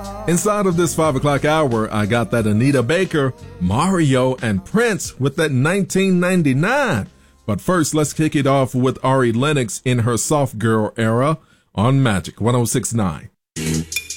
Inside of this 5 o'clock hour, I got that Anita Baker, Mario, and Prince with that 1999. But first, let's kick it off with Ari Lennox in her soft girl era on Magic 106.9.